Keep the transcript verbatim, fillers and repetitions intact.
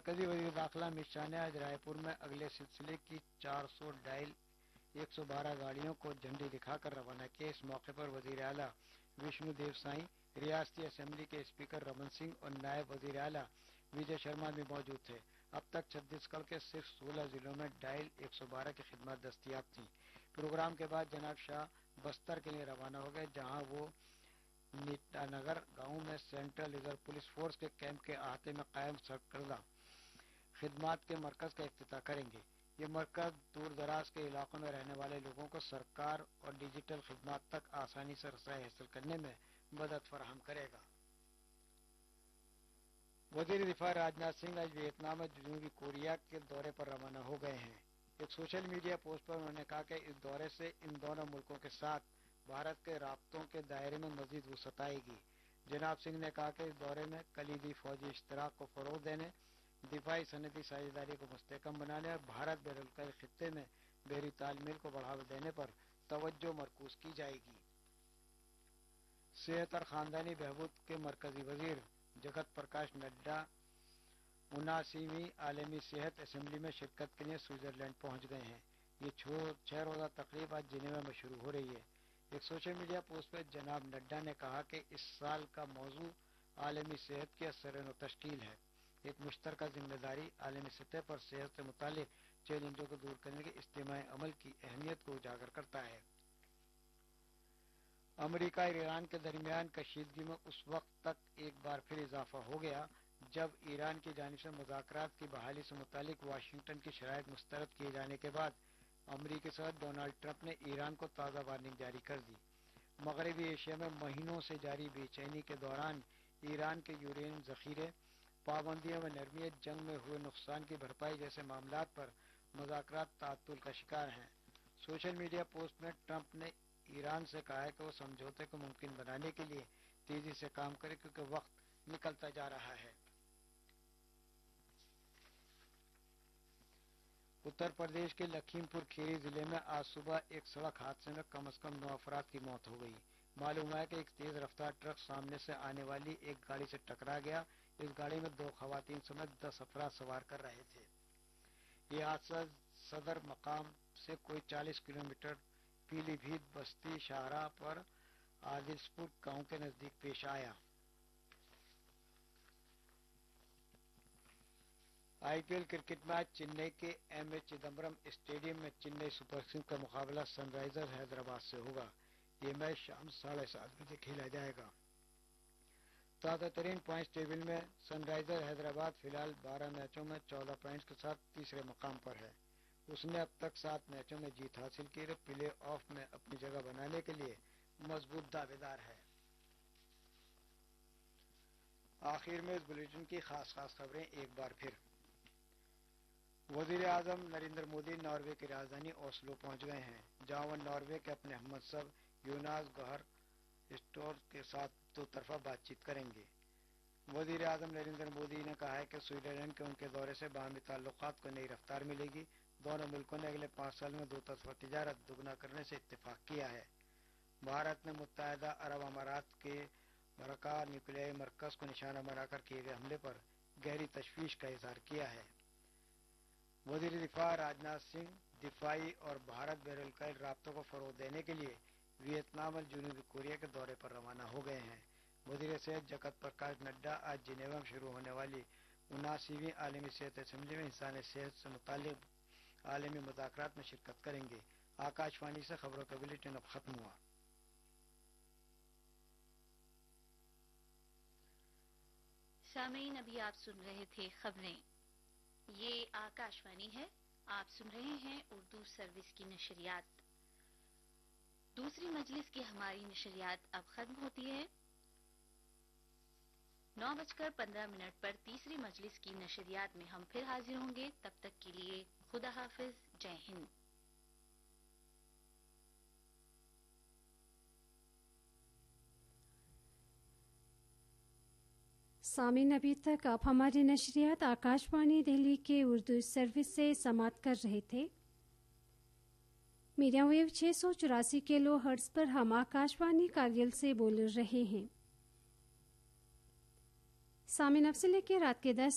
مرکزی وزیر داخلہ امت شاہ نے آج رائے پور میں اگلے سلسلے کی چار سو ڈائل ایک سو بارہ گاڑیوں کو جھنڈی دکھا کر روانہ کیا۔ اس موقع پر وزیر اعلیٰ وشنو دیو سائیں، ریاستی اسمبلی کے اسپیکر رمن سنگھ اور نائب وزیر اعلیٰ وجے شرما بھی موجود تھے۔ اب تک چھتیس گڑھ کے صرف سولہ ضلعوں میں ڈائل ایک سو بارہ کی خدمات دستیاب تھیں۔ پروگرام کے بعد جناب شاہ بستر کے لیے روانہ ہو گئے، جہاں وہ نیتا نگر گاؤں میں سینٹرل ریزرو پولیس فورس کے کیمپ کے احاطے میں قائم سرکردہ خدمات کے مرکز کا افتتاح کریں گے۔ یہ مرکز دور دراز کے علاقوں میں رہنے والے لوگوں کو سرکار اور ڈیجیٹل خدمات تک آسانی سے رسائی حاصل کرنے میں مدد فراہم کرے گا۔ وزیر دفاع راجناتھ سنگھ آج ویتنام میں جنوبی کوریا کے دورے پر روانہ ہو گئے ہیں۔ ایک سوشل میڈیا پوسٹ پر انہوں نے کہا کہ اس دورے سے ان دونوں ملکوں کے ساتھ بھارت کے رابطوں کے دائرے میں مزید وسعت آئے گی۔ جناب سنگھ نے کہا کہ اس دورے میں کلیدی فوجی اشتراک کو فروغ دینے، دفاعی صنعتی ساجھیداری کو مستحکم بنانے اور بھارت بحر الکاہل خطے میں بحری تال میل کو بڑھاوا دینے پر توجہ مرکوز کی جائے گی۔ صحت اور خاندانی بہبود کے مرکزی وزیر جگت پرکاش نڈا اناسویں عالمی صحت اسمبلی میں شرکت کے لیے سوئٹزرلینڈ پہنچ گئے ہیں۔ یہ چھ روزہ تقریب آج جنیوا میں شروع ہو رہی ہے۔ ایک سوشل میڈیا پوسٹ پر جناب نڈا نے کہا کہ اس سال کا موضوع عالمی صحت کی اثر و تشکیل ہے، ایک مشترکہ ذمہ داری عالمی سطح پر صحت سے متعلق چیلنجوں کو دور کرنے کے اجتماعی عمل کی اہمیت کو اجاگر کرتا ہے۔ امریکہ اور ایران کے درمیان کشیدگی میں اس وقت تک ایک بار پھر اضافہ ہو گیا جب ایران کی جانب سے مذاکرات کی بحالی سے متعلق واشنگٹن کی شرائط مسترد کیے جانے کے بعد امریکی صدر ڈونلڈ ٹرمپ نے ایران کو تازہ وارننگ جاری کر دی۔ مغربی ایشیا میں مہینوں سے جاری بے چینی کے دوران ایران کے یورینیم ذخیرے، پابندیوں میں نرمی، جنگ میں ہوئے نقصان کی بھرپائی جیسے معاملات پر مذاکرات تعطل کا شکار ہیں۔ سوشل میڈیا پوسٹ میں ٹرمپ نے ایران سے کہا ہے کہ وہ سمجھوتے کو ممکن بنانے کے لیے تیزی سے کام کرے کیونکہ وقت نکلتا جا رہا ہے۔ اتر پردیش کے لکھیم پور کھیری ضلع میں آج صبح ایک سڑک حادثے میں کم از کم نو افراد کی موت ہو گئی۔ معلوم ہے کہ ایک تیز رفتار ٹرک سامنے سے آنے والی ایک گاڑی سے ٹکرا گیا۔ اس گاڑی میں دو خواتین سمیت دس افراد سوار کر رہے تھے۔ یہ حادثہ صدر مقام سے کوئی چالیس کلومیٹر پیلی بھیت بستی شاہراہ پر عادلس پور گاؤں کے نزدیک پیش آیا۔ آئی پی ایل کرکٹ میں آج چنئی کے ایم اے چدمبرم اسٹیڈیم میں چنئی سپر کنگز کا مقابلہ سن رائزرز حیدرآباد سے ہوگا۔ یہ میچ شام ساڑھے سات بجے کھیلا جائے گا۔ تازہ ترین پوائنٹس ٹیبل میں سن رائزرز حیدرآباد فی الحال بارہ میچوں میں چودہ پوائنٹس کے ساتھ تیسرے مقام پر ہے۔ اس نے اب تک سات میچوں میں جیت حاصل کی اور پلے آف میں اپنی جگہ بنانے کے لیے مضبوط دعویدار ہے۔ آخر میں اس بلیٹن کی خاص خاص خبریں ایک بار پھر۔ وزیر اعظم نریندر مودی ناروے کی راجدھانی اوسلو پہنچ گئے ہیں، جہاں وہ ناروے کے اپنے ہم منصب یوناس گہر اسٹور کے ساتھ دو طرفہ بات چیت کریں گے۔ وزیر اعظم نریندر مودی نے کہا ہے کہ سوئٹزرلینڈ کے ان کے دورے سے باہمی تعلقات کو نئی رفتار ملے گی۔ دونوں ملکوں نے اگلے پانچ سال میں دو طرفہ تجارت دگنا کرنے سے اتفاق کیا ہے۔ بھارت نے متحدہ عرب امارات کے برقا نیوکلیائی مرکز کو نشانہ بنا کر کیے گئے حملے پر گہری تشویش کا اظہار کیا ہے۔ وزیر دفاع راجناتھ سنگھ دفاعی اور بھارت بحر الکاہل رابطوں کو فروغ دینے کے لیے ویتنام اور جنوبی کوریا کے دورے پر روانہ ہو گئے ہیں۔ وزیر صحت جگت پرکاش نڈا آج جنیوا میں شروع ہونے والی اناسویں عالمی صحت اسمبلی میں انسانی صحت سے متعلق عالمی مذاکرات میں شرکت کریں گے۔ آکاش وانی سے خبروں کا بلیٹن اب ختم ہوا۔ سامعین، ابھی آپ سن رہے تھے خبریں۔ یہ آکاش وانی ہے، آپ سن رہے ہیں اردو سروس کی نشریات۔ دوسری مجلس کی ہماری نشریات اب ختم ہوتی ہے۔ نو بج کر پندرہ منٹ پر تیسری مجلس کی نشریات میں ہم پھر حاضر ہوں گے۔ تب تک کے لیے خدا حافظ، جے ہند۔ سامعین، ابھی تک آپ ہماری نشریات آکاش وانی دہلی کے اردو سروس سے سماعت کر رہے تھے۔ میڈیم ویو چھ سو چوراسی کلو ہرٹز پر ہم آکاش وانی کارگل سے بول رہے ہیں۔ سامعین، اب سے لے کے رات کے دس